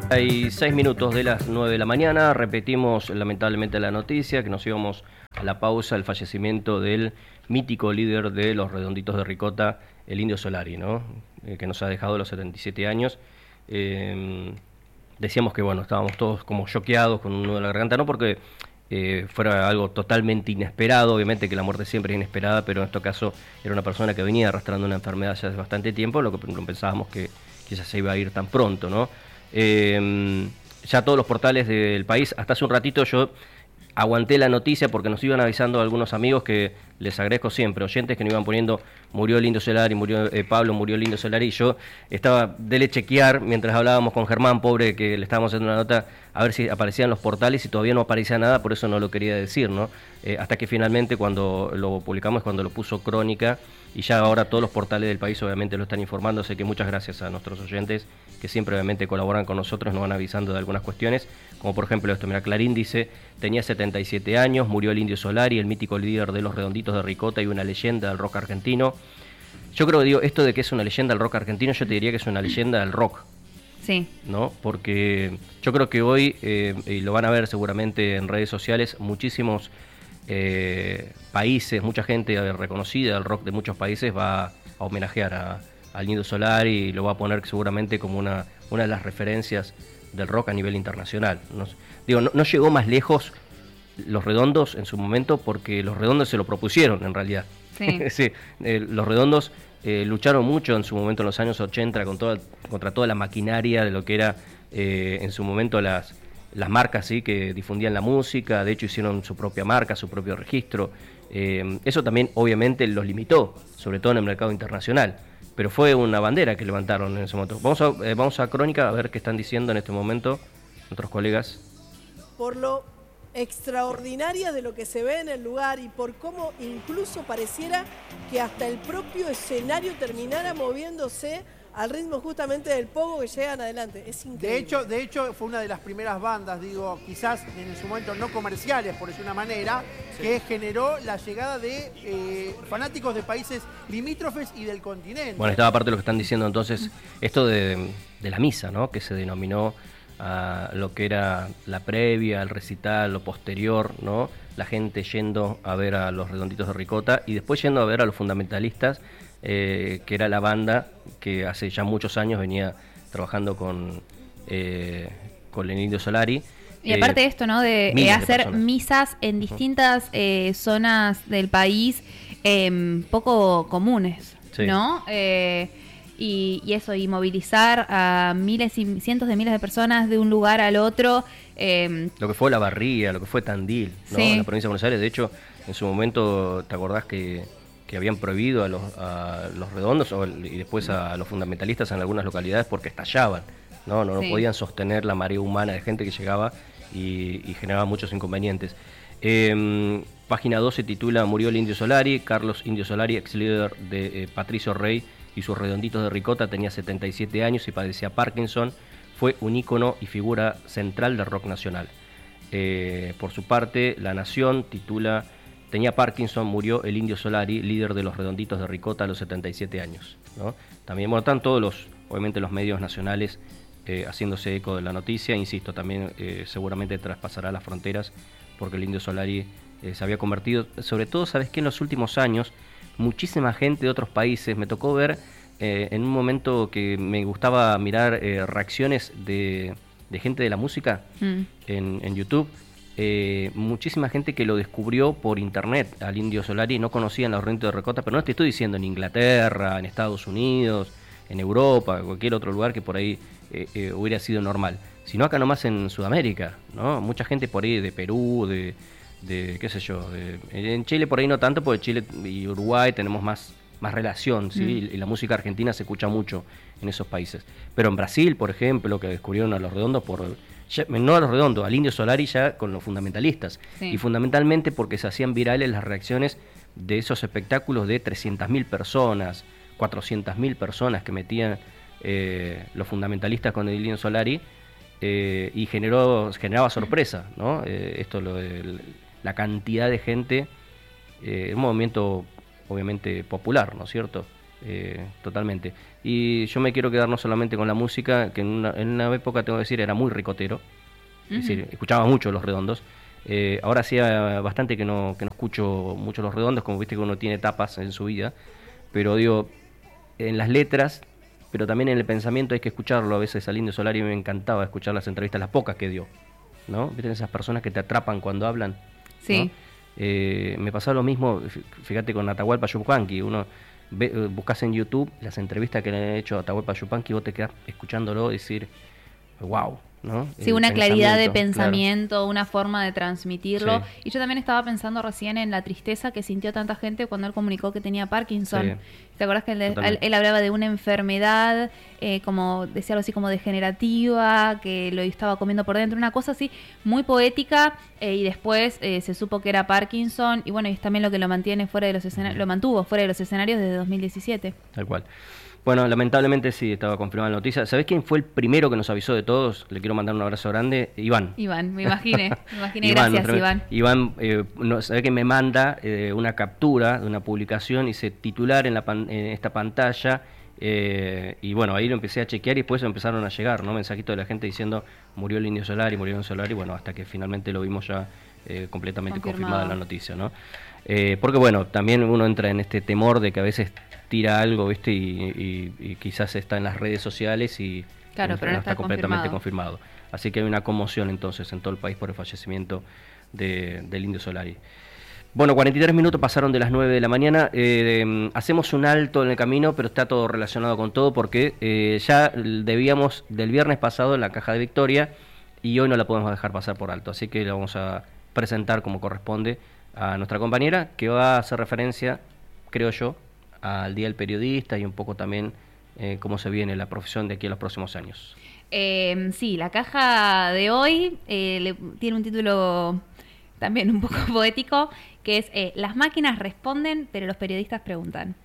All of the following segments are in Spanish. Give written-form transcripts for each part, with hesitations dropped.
Hay 6 minutos de las 9 de la mañana, repetimos lamentablemente la noticia, que nos íbamos a la pausa, el fallecimiento del mítico líder de los Redonditos de Ricota, el Indio Solari, ¿no? Que nos ha dejado a los 77 años. Decíamos que bueno, estábamos todos como choqueados con un nudo en la garganta, no porque fuera algo totalmente inesperado, obviamente que la muerte siempre es inesperada, pero en este caso era una persona que venía arrastrando una enfermedad ya hace bastante tiempo, lo que no pensábamos que quizás se iba a ir tan pronto, ¿no? Ya todos los portales del país, hasta hace un ratito yo aguanté la noticia porque nos iban avisando algunos amigos que les agradezco siempre, oyentes que nos iban poniendo murió el Indio Solari, murió Pablo, murió el Indio Solari, y yo estaba de chequear mientras hablábamos con Germán, pobre, que le estábamos haciendo una nota a ver si aparecían los portales y todavía no aparecía nada, por eso no lo quería decir, ¿no? Hasta que finalmente cuando lo publicamos, cuando lo puso Crónica, y ya ahora todos los portales del país obviamente lo están informando, así que muchas gracias a nuestros oyentes que siempre obviamente colaboran con nosotros, nos van avisando de algunas cuestiones, como por ejemplo esto, mira, Clarín dice, tenía 77 años, murió el Indio Solari, el mítico líder de los Redonditos de Ricota y una leyenda del rock argentino. Yo creo que digo, esto de que es una leyenda del rock argentino, yo te diría que es una leyenda del rock. Sí. ¿No? Porque yo creo que hoy, y lo van a ver seguramente en redes sociales, muchísimos países, mucha gente reconocida del rock de muchos países va a homenajear al Indio Solari y lo va a poner seguramente como una de las referencias del rock a nivel internacional. No llegó más lejos Los Redondos en su momento porque Los Redondos se lo propusieron en realidad. Sí. Sí, Los Redondos lucharon mucho en su momento en los años 80 contra toda la maquinaria de lo que era en su momento las marcas, ¿sí?, que difundían la música. De hecho hicieron su propia marca, su propio registro. Eso también obviamente los limitó, sobre todo en el mercado internacional, pero fue una bandera que levantaron en ese momento. Vamos a Crónica a ver qué están diciendo en este momento nuestros colegas. Por lo extraordinaria de lo que se ve en el lugar y por cómo incluso pareciera que hasta el propio escenario terminara moviéndose al ritmo justamente del pogo que llegan adelante. Es increíble. De hecho fue una de las primeras bandas, digo, quizás en su momento no comerciales, por decir una manera, sí, que generó la llegada de fanáticos de países limítrofes y del continente. Bueno, estaba parte de lo que están diciendo entonces, esto de la misa, ¿no?, que se denominó a lo que era la previa, el recital, lo posterior, ¿no? La gente yendo a ver a los Redonditos de Ricota y después yendo a ver a los Fundamentalistas, que era la banda que hace ya muchos años venía trabajando con el Indio Solari. Y aparte de esto, ¿no?, de hacer misas en distintas zonas del país poco comunes, sí, ¿no? Y eso, y movilizar a miles y cientos de miles de personas de un lugar al otro. Lo que fue La Barría, lo que fue Tandil, ¿no?, sí, en la provincia de Buenos Aires. De hecho, en su momento, ¿te acordás que habían prohibido a los Redondos y después a los Fundamentalistas en algunas localidades porque estallaban? No sí, podían sostener la marea humana de gente que llegaba y generaba muchos inconvenientes. Página 12 titula Murió el Indio Solari. Carlos Indio Solari, ex líder de Patricio Rey y sus Redonditos de Ricota, tenía 77 años y padecía Parkinson. Fue un ícono y figura central del rock nacional. Por su parte, La Nación titula Tenía Parkinson, murió el Indio Solari, líder de los Redonditos de Ricota a los 77 años, ¿no? También, bueno, están todos obviamente los medios nacionales haciéndose eco de la noticia. Insisto, también seguramente traspasará las fronteras porque el Indio Solari se había convertido, sobre todo, ¿sabes qué? En los últimos años, muchísima gente de otros países, me tocó ver en un momento que me gustaba mirar reacciones de gente de la música en YouTube, muchísima gente que lo descubrió por internet al Indio Solari, no conocían los Redonditos de Ricota, pero no te estoy diciendo en Inglaterra, en Estados Unidos, en Europa, cualquier otro lugar que por ahí hubiera sido normal, sino acá nomás en Sudamérica, ¿no? Mucha gente por ahí de Perú, de qué sé yo, en Chile por ahí no tanto, porque Chile y Uruguay tenemos más relación, ¿sí? Y la música argentina se escucha mucho en esos países. Pero en Brasil, por ejemplo, que descubrieron a los Redondos no a los Redondos, al Indio Solari ya con los Fundamentalistas. Sí. Y fundamentalmente porque se hacían virales las reacciones de esos espectáculos de 300.000 personas, 400.000 personas que metían los Fundamentalistas con el Indio Solari, y generaba sorpresa, ¿no? Esto lo de la cantidad de gente, un movimiento obviamente popular, ¿no es cierto? totalmente. Y yo me quiero quedar no solamente con la música, que en una época, tengo que decir, era muy ricotero, es decir, escuchaba mucho Los Redondos. Ahora hacía bastante que no escucho mucho Los Redondos, como viste que uno tiene etapas en su vida, pero digo, en las letras, pero también en el pensamiento hay que escucharlo. A veces al Indio Solari me encantaba escuchar las entrevistas, las pocas que dio, ¿no? ¿Viste esas personas que te atrapan cuando hablan? Sí. ¿No? Me pasaba lo mismo, fíjate, con Atahualpa Yupanqui. Uno buscas en YouTube las entrevistas que le han hecho a Atahualpa Yupanqui y vos te quedás escuchándolo y decir, wow, ¿no? Sí, una claridad de pensamiento, claro, una forma de transmitirlo. Sí. Y yo también estaba pensando recién en la tristeza que sintió tanta gente cuando él comunicó que tenía Parkinson. Sí. ¿Te acuerdas que él hablaba de una enfermedad, como decía algo así como degenerativa, que lo estaba comiendo por dentro? Una cosa así muy poética, y después se supo que era Parkinson, y bueno, y es también lo que lo mantiene fuera de los escenarios, lo mantuvo fuera de los escenarios desde 2017. Tal cual. Bueno, lamentablemente sí, estaba confirmada la noticia. ¿Sabés quién fue el primero que nos avisó de todos? Le quiero mandar un abrazo grande. Iván, me imaginé. Gracias, Iván. Iván, ¿sabés que me manda una captura de una publicación y se titular en esta pantalla? Y bueno, ahí lo empecé a chequear y después empezaron a llegar, ¿no? Mensajitos de la gente diciendo murió el Indio Solari, bueno, hasta que finalmente lo vimos ya completamente confirmada la noticia, ¿no? Porque bueno, también uno entra en este temor de que a veces tira algo, ¿viste? Y quizás está en las redes sociales y claro, pero no está completamente confirmado. Así que hay una conmoción entonces en todo el país por el fallecimiento del Indio Solari. Bueno, 43 minutos pasaron de las 9 de la mañana. Hacemos un alto en el camino, pero está todo relacionado con todo porque ya debíamos del viernes pasado en la Caja de Victoria y hoy no la podemos dejar pasar por alto. Así que la vamos a presentar como corresponde a nuestra compañera, que va a hacer referencia, creo yo, al Día del Periodista y un poco también cómo se viene la profesión de aquí a los próximos años. Sí, la caja de hoy tiene un título también un poco poético, que es Las máquinas responden, pero los periodistas preguntan.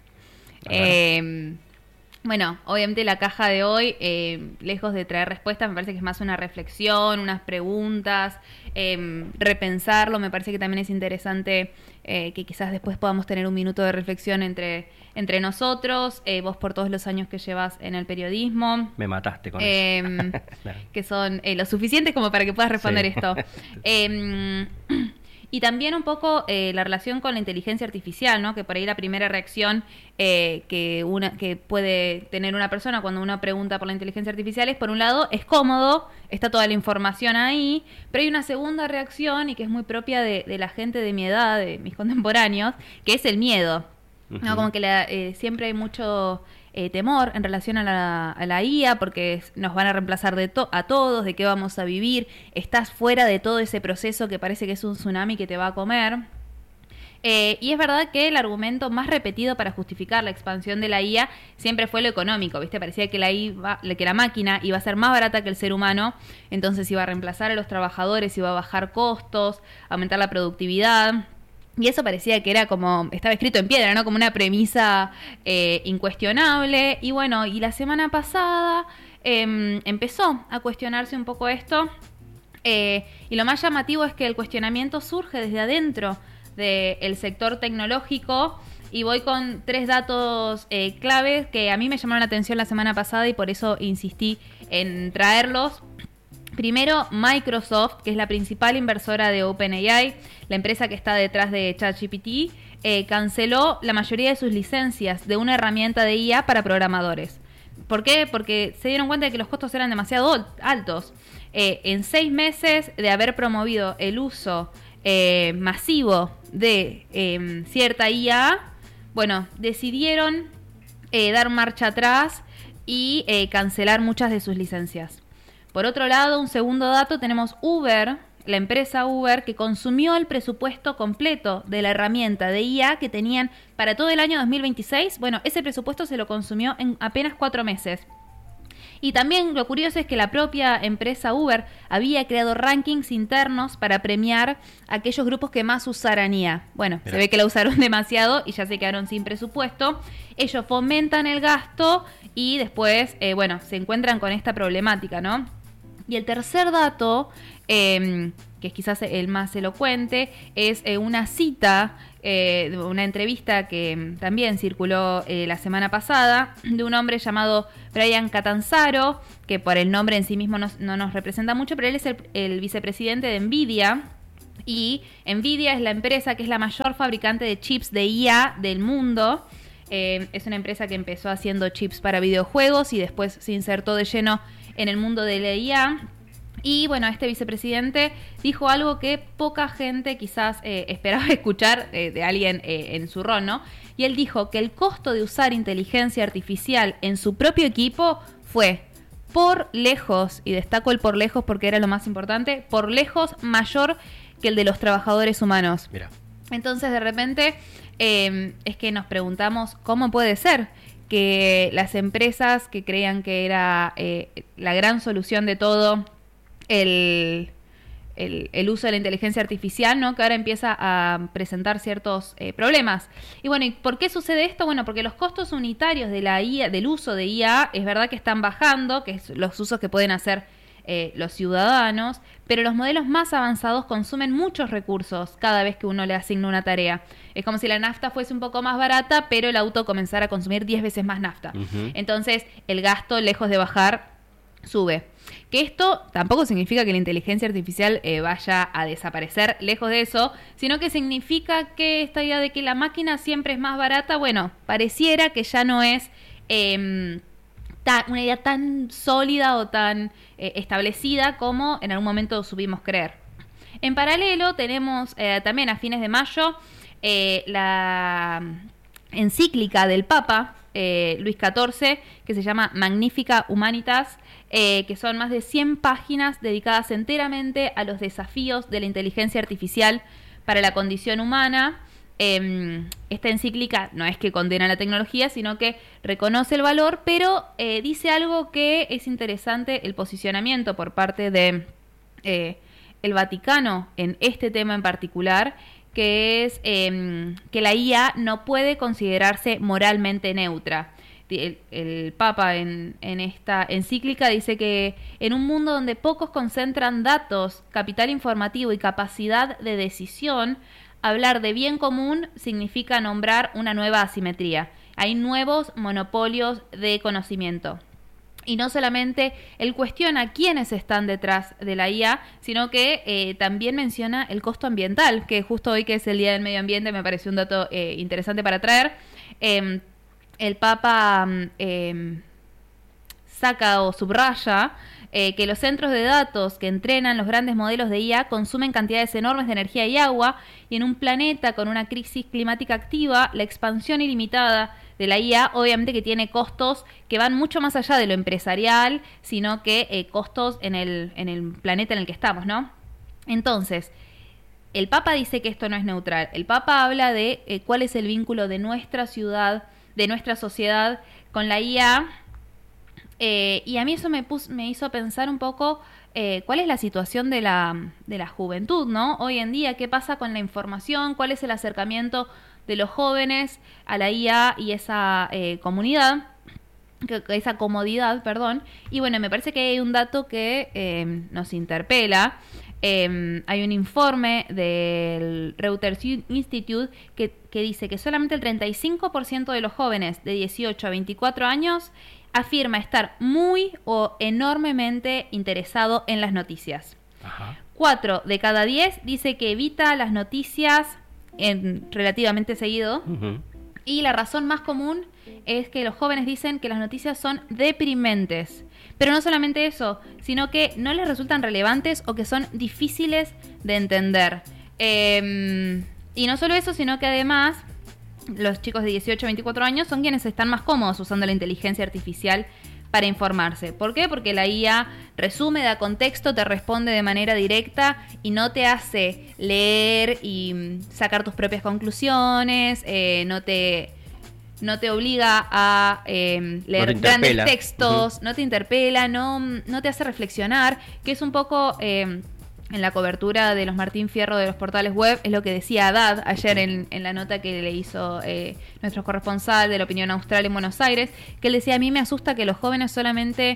Bueno, obviamente la caja de hoy, lejos de traer respuestas, me parece que es más una reflexión, unas preguntas, repensarlo. Me parece que también es interesante que quizás después podamos tener un minuto de reflexión entre nosotros, vos por todos los años que llevas en el periodismo. Me mataste con eso. Claro. Que son lo suficientes como para que puedas responder esto. Y también un poco la relación con la inteligencia artificial, ¿no? Que por ahí la primera reacción que puede tener una persona cuando uno pregunta por la inteligencia artificial es, por un lado, es cómodo, está toda la información ahí, pero hay una segunda reacción y que es muy propia de la gente de mi edad, de mis contemporáneos, que es el miedo. ¿No? Como que siempre hay mucho temor en relación a la IA, porque nos van a reemplazar a todos, de qué vamos a vivir, estás fuera de todo ese proceso que parece que es un tsunami que te va a comer. Y es verdad que el argumento más repetido para justificar la expansión de la IA siempre fue lo económico, ¿viste? Parecía que la máquina iba a ser más barata que el ser humano, entonces iba a reemplazar a los trabajadores, iba a bajar costos, aumentar la productividad. Y eso parecía que era como, estaba escrito en piedra, ¿no? Como una premisa incuestionable. Y bueno, y la semana pasada empezó a cuestionarse un poco esto. Y lo más llamativo es que el cuestionamiento surge desde adentro del sector tecnológico. Y voy con 3 datos claves que a mí me llamaron la atención la semana pasada y por eso insistí en traerlos. Primero, Microsoft, que es la principal inversora de OpenAI, la empresa que está detrás de ChatGPT, canceló la mayoría de sus licencias de una herramienta de IA para programadores. ¿Por qué? Porque se dieron cuenta de que los costos eran demasiado altos. En 6 meses de haber promovido el uso masivo de cierta IA, bueno, decidieron dar marcha atrás y cancelar muchas de sus licencias. Por otro lado, un segundo dato, tenemos Uber, la empresa Uber, que consumió el presupuesto completo de la herramienta de IA que tenían para todo el año 2026. Bueno, ese presupuesto se lo consumió en apenas 4 meses. Y también lo curioso es que la propia empresa Uber había creado rankings internos para premiar a aquellos grupos que más usaran IA. Bueno, se ve que la usaron demasiado y ya se quedaron sin presupuesto. Ellos fomentan el gasto y después, se encuentran con esta problemática, ¿no? Y el tercer dato, que es quizás el más elocuente, es una cita, una entrevista que también circuló la semana pasada, de un hombre llamado Brian Catanzaro, que por el nombre en sí mismo no nos representa mucho, pero él es el vicepresidente de NVIDIA, y NVIDIA es la empresa que es la mayor fabricante de chips de IA del mundo. Es una empresa que empezó haciendo chips para videojuegos y después se insertó de lleno en el mundo de la IA. Y bueno, este vicepresidente dijo algo que poca gente quizás esperaba escuchar de alguien en su rol, ¿no? Y él dijo que el costo de usar inteligencia artificial en su propio equipo fue por lejos, y destaco el por lejos porque era lo más importante, por lejos mayor que el de los trabajadores humanos. Mira. Entonces, de repente, es que nos preguntamos cómo puede ser que las empresas que creían que era la gran solución de todo el uso de la inteligencia artificial, ¿no? Que ahora empieza a presentar ciertos problemas. Y bueno, ¿y por qué sucede esto? Bueno, porque los costos unitarios de la IA, del uso de IA, es verdad que están bajando, que es los usos que pueden hacer los ciudadanos, pero los modelos más avanzados consumen muchos recursos cada vez que uno le asigna una tarea. Es como si la nafta fuese un poco más barata, pero el auto comenzara a consumir 10 veces más nafta. Uh-huh. Entonces, el gasto, lejos de bajar, sube. Que esto tampoco significa que la inteligencia artificial vaya a desaparecer, lejos de eso, sino que significa que esta idea de que la máquina siempre es más barata, bueno, pareciera que ya no es una idea tan sólida o tan establecida como en algún momento supimos creer. En paralelo tenemos también a fines de mayo la encíclica del Papa Luis XIV, que se llama Magnificat Humanitas, que son más de 100 páginas dedicadas enteramente a los desafíos de la inteligencia artificial para la condición humana. Esta encíclica no es que condena la tecnología, sino que reconoce el valor, pero dice algo que es interesante, el posicionamiento por parte de el Vaticano en este tema en particular, que es que la IA no puede considerarse moralmente neutra. El Papa en esta encíclica dice que en un mundo donde pocos concentran datos, capital informativo y capacidad de decisión, hablar de bien común significa nombrar una nueva asimetría. Hay nuevos monopolios de conocimiento. Y no solamente él cuestiona quiénes están detrás de la IA, sino que también menciona el costo ambiental, que justo hoy que es el Día del Medio Ambiente me pareció un dato interesante para traer. El Papa saca o subraya que los centros de datos que entrenan los grandes modelos de IA consumen cantidades enormes de energía y agua, y en un planeta con una crisis climática activa, la expansión ilimitada de la IA obviamente que tiene costos que van mucho más allá de lo empresarial, sino que costos en el planeta en el que estamos, ¿no? Entonces, el Papa dice que esto no es neutral. El Papa habla de cuál es el vínculo de nuestra ciudad, de nuestra sociedad con la IA, y a mí eso me hizo pensar un poco cuál es la situación de la juventud, ¿no? Hoy en día, ¿qué pasa con la información? ¿Cuál es el acercamiento de los jóvenes a la IA y esa esa comodidad, perdón? Y bueno, me parece que hay un dato que nos interpela. Hay un informe del Reuters Institute que dice que solamente el 35% de los jóvenes de 18 a 24 años afirma estar muy o enormemente interesado en las noticias. Ajá. 4 de cada 10 dice que evita las noticias relativamente seguido. Uh-huh. Y la razón más común es que los jóvenes dicen que las noticias son deprimentes. Pero no solamente eso, sino que no les resultan relevantes o que son difíciles de entender. Y no solo eso, sino que además los chicos de 18 a 24 años son quienes están más cómodos usando la inteligencia artificial para informarse. ¿Por qué? Porque la IA resume, da contexto, te responde de manera directa y no te hace leer y sacar tus propias conclusiones, no te obliga a leer grandes textos, uh-huh. No te interpela, no te hace reflexionar, que es un poco en la cobertura de los Martín Fierro de los portales web, es lo que decía Haddad ayer en la nota que le hizo nuestro corresponsal de La Opinión Austral en Buenos Aires, que él decía: a mí me asusta que los jóvenes solamente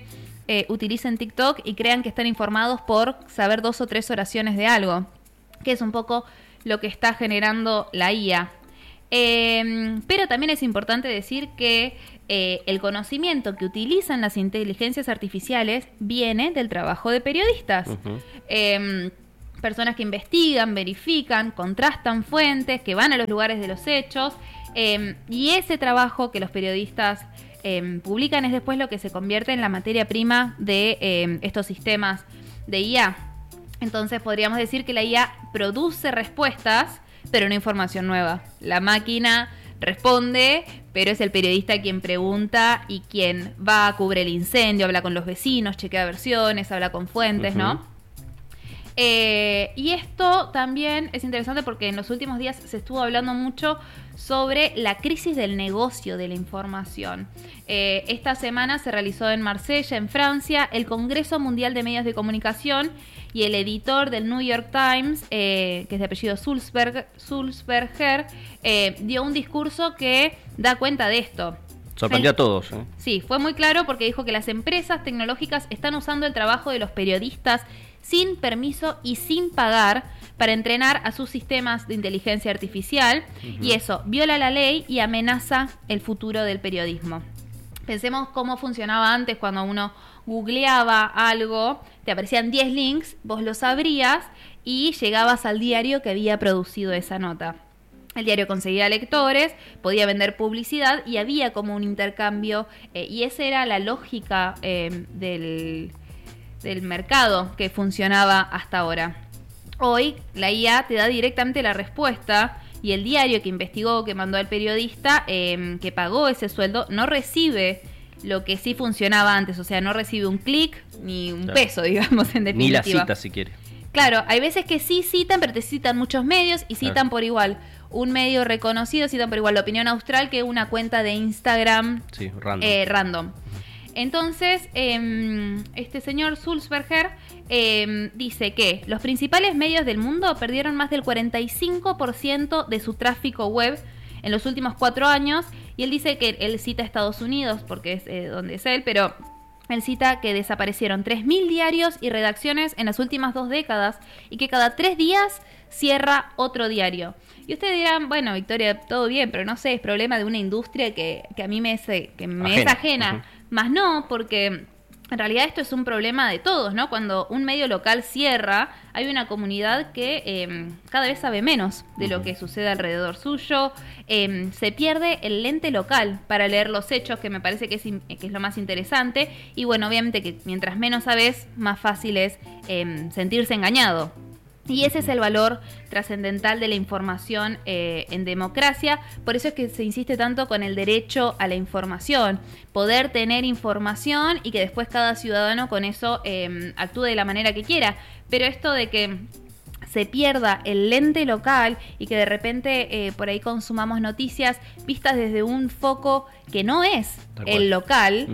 utilicen TikTok y crean que están informados por saber 2 o 3 oraciones de algo, que es un poco lo que está generando la IA. Pero también es importante decir que el conocimiento que utilizan las inteligencias artificiales viene del trabajo de periodistas. Personas que investigan, verifican, contrastan fuentes, que van a los lugares de los hechos, y ese trabajo que los periodistas publican es después lo que se convierte en la materia prima de estos sistemas de IA. Entonces podríamos decir que la IA produce respuestas, pero no información nueva. La máquina responde, pero es el periodista quien pregunta y quien va a cubrir el incendio, habla con los vecinos, chequea versiones, habla con fuentes, ¿no? Y esto también es interesante porque en los últimos días se estuvo hablando mucho sobre la crisis del negocio de la información. Esta semana se realizó en Marsella, en Francia, el Congreso Mundial de Medios de Comunicación, y el editor del New York Times, que es de apellido Sulzberger, dio un discurso que da cuenta de esto. Sorprendió a todos. Sí, fue muy claro porque dijo que las empresas tecnológicas están usando el trabajo de los periodistas sin permiso y sin pagar para entrenar a sus sistemas de inteligencia artificial, y eso viola la ley y amenaza el futuro del periodismo. Pensemos cómo funcionaba antes cuando uno googleaba algo, te aparecían 10 links, vos los abrías y llegabas al diario que había producido esa nota. El diario conseguía lectores, podía vender publicidad y había como un intercambio, y esa era la lógica del mercado que funcionaba hasta ahora. Hoy la IA te da directamente la respuesta, y el diario que investigó, que mandó al periodista, que pagó ese sueldo, no recibe lo que sí funcionaba antes, o sea, no recibe un clic ni un peso, digamos, en definitiva. Ni la cita, si quiere. Claro, hay veces que sí citan, pero te citan muchos medios y citan por igual un medio reconocido, citan por igual La Opinión Austral que una cuenta de Instagram random. Entonces, este señor Sulzberger dice que los principales medios del mundo perdieron más del 45% de su tráfico web en los últimos 4 años, y él dice que él cita a Estados Unidos porque es donde es él, pero él cita que desaparecieron 3.000 diarios y redacciones en las últimas 2 décadas y que cada 3 días cierra otro diario. Y ustedes dirán, bueno, Victoria, todo bien, pero no sé, es problema de una industria que a mí me es ajena. Más no, porque en realidad esto es un problema de todos, ¿no? Cuando un medio local cierra, hay una comunidad que cada vez sabe menos de lo que sucede alrededor suyo. Se pierde el lente local para leer los hechos, que me parece que es lo más interesante. Y bueno, obviamente que mientras menos sabes, más fácil es sentirse engañado. Y ese es el valor trascendental de la información en democracia. Por eso es que se insiste tanto con el derecho a la información. Poder tener información y que después cada ciudadano con eso actúe de la manera que quiera. Pero esto de que se pierda el lente local y que de repente por ahí consumamos noticias vistas desde un foco que no es el local,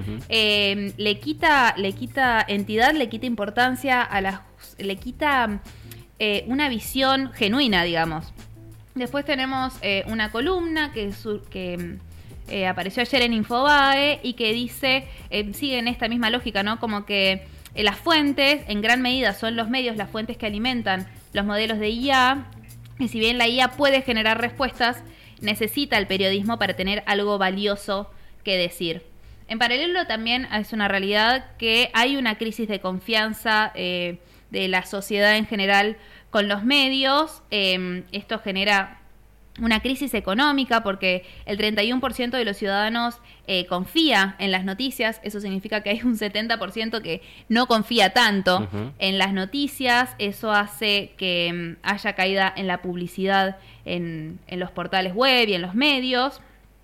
le quita entidad, le quita importancia le quita una visión genuina, digamos. Después tenemos una columna que apareció ayer en Infobae y que dice, sigue en esta misma lógica, ¿no? Como que las fuentes, en gran medida, son los medios, las fuentes que alimentan los modelos de IA, y si bien la IA puede generar respuestas, necesita el periodismo para tener algo valioso que decir. En paralelo también es una realidad que hay una crisis de confianza de la sociedad en general con los medios. Esto genera una crisis económica porque el 31% de los ciudadanos confía en las noticias. Eso significa que hay un 70% que no confía tanto en las noticias. Eso hace que haya caída en la publicidad en los portales web y en los medios,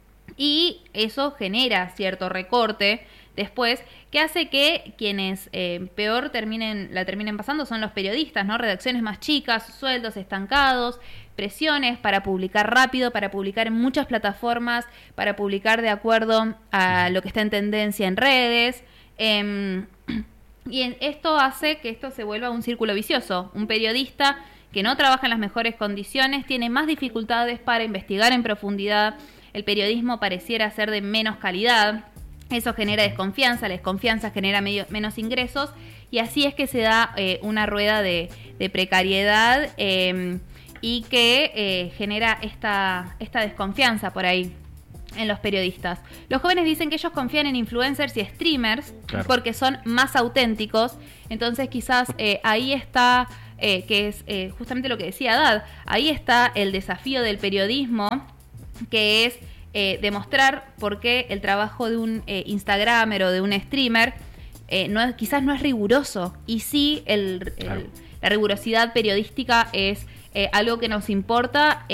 y eso genera cierto recorte después, que hace que quienes peor la terminen pasando son los periodistas, ¿no? Redacciones más chicas, sueldos estancados, presiones para publicar rápido, para publicar en muchas plataformas, para publicar de acuerdo a lo que está en tendencia en redes. Y esto hace que esto se vuelva un círculo vicioso. Un periodista que no trabaja en las mejores condiciones tiene más dificultades para investigar en profundidad. El periodismo pareciera ser de menos calidad. Eso genera desconfianza, la desconfianza genera menos ingresos y así es que se da una rueda de precariedad y que genera esta desconfianza por ahí en los periodistas. Los jóvenes dicen que ellos confían en influencers y streamers porque son más auténticos, entonces quizás ahí está, que es justamente lo que decía Haddad, ahí está el desafío del periodismo, que es demostrar por qué el trabajo de un Instagramer o de un streamer quizás no es riguroso, y sí la rigurosidad periodística es algo que nos importa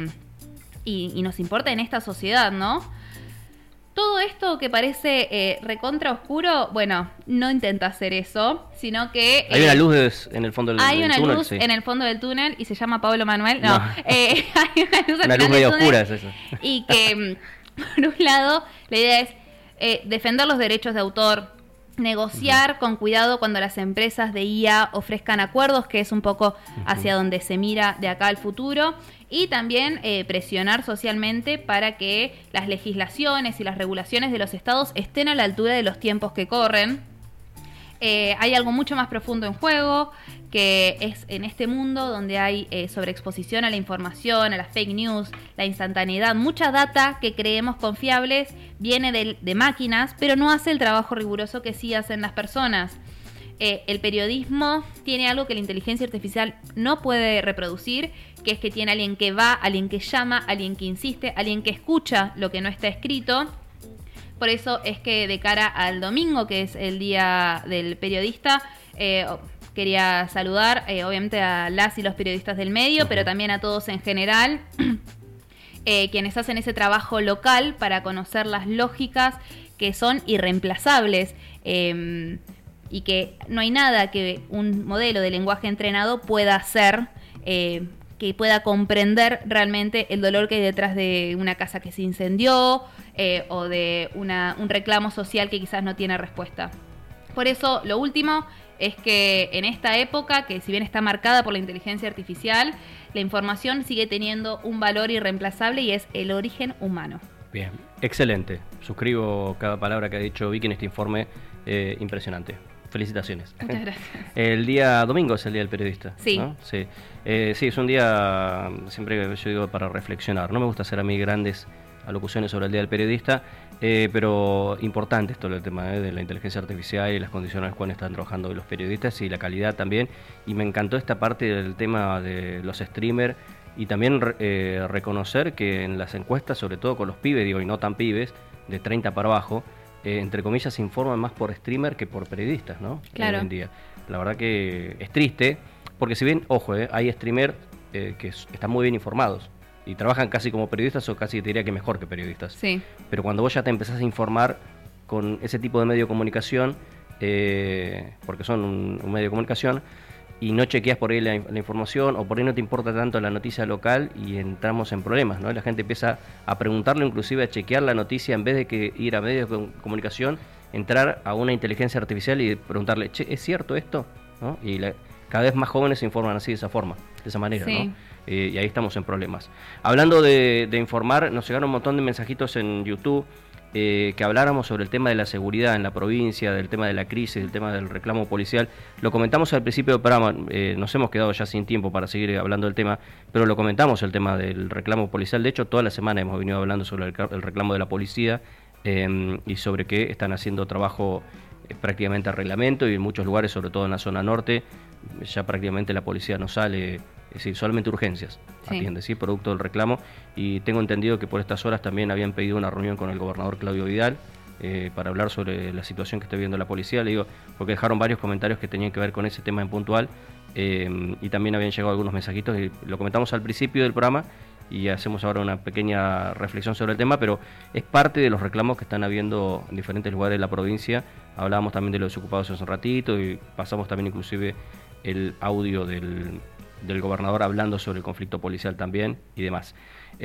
y nos importa en esta sociedad, ¿no? Todo esto que parece recontra oscuro, bueno, no intenta hacer eso, sino que... hay una luz en el fondo del túnel. Hay una luz en el fondo del túnel y se llama Pablo Manuel. No, hay una luz una luz medio oscura es eso. Y que, por un lado, la idea es defender los derechos de autor, negociar con cuidado cuando las empresas de IA ofrezcan acuerdos, que es un poco hacia donde se mira de acá al futuro, y también presionar socialmente para que las legislaciones y las regulaciones de los estados estén a la altura de los tiempos que corren. Hay algo mucho más profundo en juego, que es en este mundo donde hay sobreexposición a la información, a las fake news, la instantaneidad, mucha data que creemos confiables viene de máquinas, pero no hace el trabajo riguroso que sí hacen las personas. El periodismo tiene algo que la inteligencia artificial no puede reproducir, que es que tiene alguien que va, alguien que llama, alguien que insiste, alguien que escucha lo que no está escrito. Por eso es que de cara al domingo, que es el Día del Periodista, quería saludar obviamente a las y los periodistas del medio, pero también a todos en general, quienes hacen ese trabajo local para conocer las lógicas que son irreemplazables, y que no hay nada que un modelo de lenguaje entrenado pueda hacer, que pueda comprender realmente el dolor que hay detrás de una casa que se incendió o de un reclamo social que quizás no tiene respuesta. Por eso, lo último es que en esta época, que si bien está marcada por la inteligencia artificial, la información sigue teniendo un valor irreemplazable y es el origen humano. Bien, excelente. Suscribo cada palabra que ha dicho Vicky en este informe impresionante. Felicitaciones. Muchas gracias. El día domingo es el Día del Periodista, sí. ¿no? Sí. Sí, es un día, siempre yo digo, para reflexionar. No me gusta hacer a mí grandes alocuciones sobre el Día del Periodista, pero importante esto el tema de la inteligencia artificial y las condiciones en las cuales están trabajando hoy los periodistas y la calidad también. Y me encantó esta parte del tema de los streamers y también reconocer que en las encuestas, sobre todo con los pibes, digo, y no tan pibes, de 30 para abajo, entre comillas, se informan más por streamer que por periodistas, ¿no? Claro. Hoy en día. La verdad que es triste, porque si bien, ojo, hay streamers que están muy bien informados y trabajan casi como periodistas o casi te diría que mejor que periodistas. Sí. Pero cuando vos ya te empezás a informar con ese tipo de medio de comunicación, porque son un medio de comunicación, y no chequeas por ahí la información o por ahí no te importa tanto la noticia local y entramos en problemas, ¿no? La gente empieza a preguntarle, inclusive a chequear la noticia en vez de que ir a medios de comunicación, entrar a una inteligencia artificial y preguntarle, che, ¿es cierto esto? ¿No? Y cada vez más jóvenes se informan así, de esa forma, de esa manera, sí. ¿no? Y ahí estamos en problemas. Hablando de informar, nos llegaron un montón de mensajitos en YouTube que habláramos sobre el tema de la seguridad en la provincia, del tema de la crisis, del tema del reclamo policial. Lo comentamos al principio del programa, nos hemos quedado ya sin tiempo para seguir hablando del tema, pero lo comentamos el tema del reclamo policial. De hecho, toda la semana hemos venido hablando sobre el reclamo de la policía y sobre que están haciendo trabajo prácticamente a reglamento y en muchos lugares, sobre todo en la zona norte, ya prácticamente la policía no sale, es decir, solamente urgencias atiende, ¿sí? Producto del reclamo. Y tengo entendido que por estas horas también habían pedido una reunión con el gobernador Claudio Vidal para hablar sobre la situación que está viviendo la policía. Le digo, porque dejaron varios comentarios que tenían que ver con ese tema en puntual y también habían llegado algunos mensajitos y lo comentamos al principio del programa y hacemos ahora una pequeña reflexión sobre el tema, pero es parte de los reclamos que están habiendo en diferentes lugares de la provincia. Hablábamos también de los desocupados hace un ratito y pasamos también inclusive el audio del gobernador hablando sobre el conflicto policial también y demás.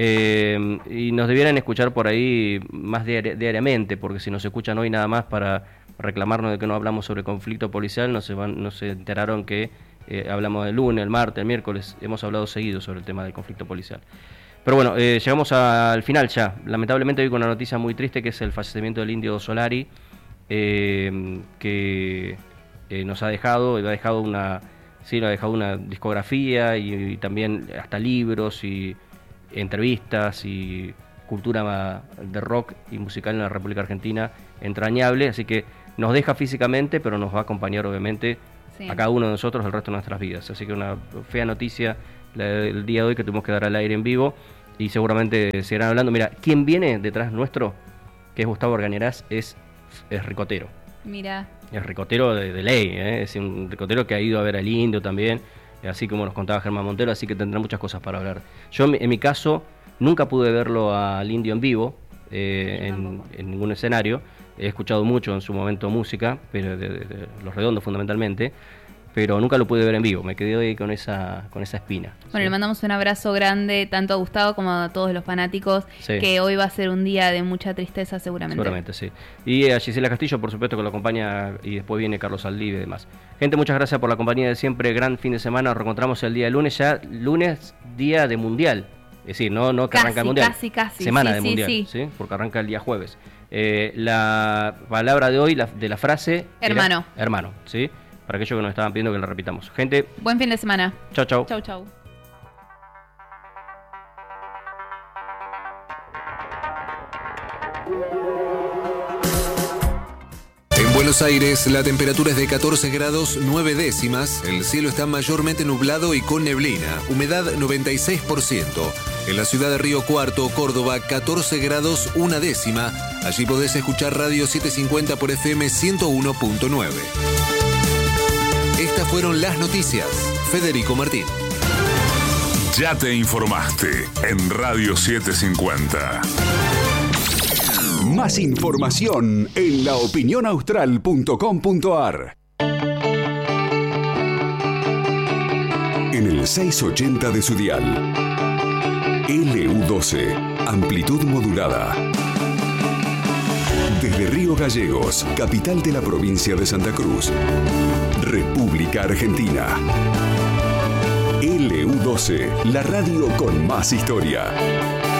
Y nos debieran escuchar por ahí más diariamente, porque si nos escuchan hoy nada más para reclamarnos de que no hablamos sobre el conflicto policial, no se enteraron que hablamos el lunes, el martes, el miércoles, hemos hablado seguido sobre el tema del conflicto policial. Pero bueno, llegamos al final ya. Lamentablemente hoy con una noticia muy triste, que es el fallecimiento del Indio Solari, que nos ha dejado una discografía y también hasta libros y entrevistas y cultura de rock y musical en la República Argentina entrañable, así que nos deja físicamente, pero nos va a acompañar obviamente a cada uno de nosotros el resto de nuestras vidas. Así que una fea noticia el día de hoy que tuvimos que dar al aire en vivo y seguramente seguirán hablando. Mira, ¿quién viene detrás nuestro? Que es Gustavo Argañarás, es ricotero. Mira. Es ricotero de ley, es un ricotero que ha ido a ver al Indio también, así como nos contaba Germán Montero, así que tendrá muchas cosas para hablar. Yo en mi caso nunca pude verlo al Indio en vivo, en ningún escenario. He escuchado mucho en su momento música, pero de Los Redondos fundamentalmente, pero nunca lo pude ver en vivo. Me quedé hoy con esa espina. Bueno, ¿sí? Le mandamos un abrazo grande tanto a Gustavo como a todos los fanáticos, sí, que hoy va a ser un día de mucha tristeza seguramente. Seguramente, sí. Y a Gisela Castillo, por supuesto, que lo acompaña, y después viene Carlos Aldive y demás. Gente, muchas gracias por la compañía de siempre. Gran fin de semana. Nos reencontramos el día de lunes, ya lunes, día de Mundial. Es decir, no que casi, arranca el Mundial. Casi. Semana de Mundial, ¿sí? Porque arranca el día jueves. La palabra de hoy, de la frase... Hermano. Hermano, ¿sí? Para aquellos que nos estaban pidiendo que la repitamos. Gente. Buen fin de semana. Chau, chau. Chau, chau. En Buenos Aires, la temperatura es de 14 grados 9 décimas. El cielo está mayormente nublado y con neblina. Humedad 96%. En la ciudad de Río Cuarto, Córdoba, 14 grados 1 décima. Allí podés escuchar Radio 750 por FM 101.9. Estas fueron las noticias. Federico Martín. Ya te informaste en Radio 750. Más información en laopinionaustral.com.ar. En el 680 de su dial. LU12, amplitud modulada. Desde Río Gallegos, capital de la provincia de Santa Cruz, República Argentina. LU12, la radio con más historia.